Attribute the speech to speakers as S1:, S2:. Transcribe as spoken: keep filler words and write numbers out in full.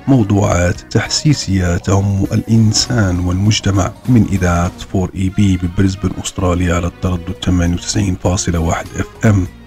S1: موضوعات تحسيسية تهم الإنسان والمجتمع من إذاعة فور إي بي ببريسبن أستراليا على التردد ثمانية وتسعين فاصلة واحد إف إم.